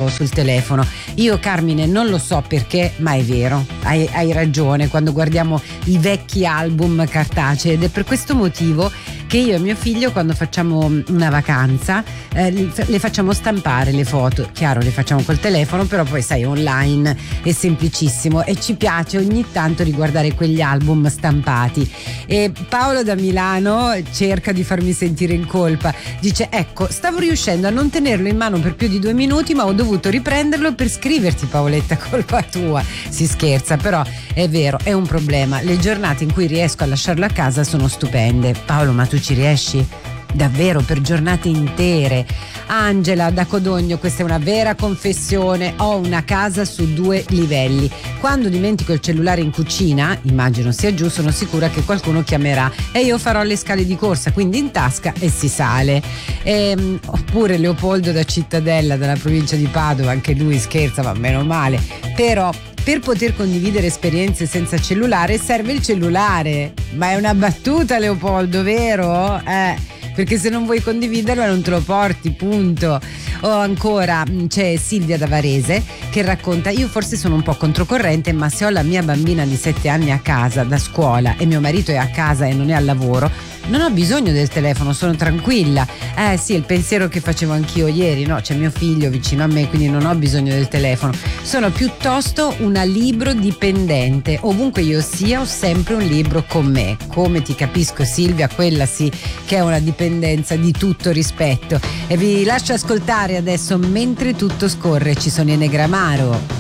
foto sul telefono. Io, Carmine, non lo so perché, ma è vero, hai ragione, quando guardiamo i vecchi album cartacei, ed è per questo motivo che io e mio figlio, quando facciamo una vacanza, le facciamo stampare le foto. Chiaro, le facciamo col telefono, però poi sai, online è semplicissimo e ci piace ogni tanto riguardare quegli album stampati. E Paolo da Milano cerca di farmi sentire in colpa, dice: ecco, stavo riuscendo a non tenerlo in mano per più di 2 minuti, ma ho dovuto riprenderlo per scriverti, Paoletta, colpa tua. Si scherza, però è vero, è un problema. Le giornate in cui riesco a lasciarlo a casa sono stupende. Paolo, ma tu ci riesci? Davvero, per giornate intere? Angela da Codogno: questa è una vera confessione, ho una casa su 2 livelli. Quando dimentico il cellulare in cucina, immagino sia giù, sono sicura che qualcuno chiamerà e io farò le scale di corsa, quindi in tasca e si sale. Oppure Leopoldo da Cittadella, dalla provincia di Padova, anche lui scherza, ma meno male. Però per poter condividere esperienze senza cellulare serve il cellulare. Ma è una battuta, Leopoldo, vero? Perché se non vuoi condividerlo non te lo porti, punto. O ancora c'è Silvia da Varese che racconta: io forse sono un po' controcorrente, ma se ho la mia bambina di 7 anni a casa da scuola e mio marito è a casa e non è al lavoro, non ho bisogno del telefono, sono tranquilla. Sì, il pensiero che facevo anch'io ieri, no? C'è mio figlio vicino a me, quindi non ho bisogno del telefono. Sono piuttosto una libro dipendente. Ovunque io sia, ho sempre un libro con me. Come ti capisco, Silvia, quella sì che è una dipendenza di tutto rispetto. E vi lascio ascoltare adesso Mentre tutto scorre, ci sono i Negramaro.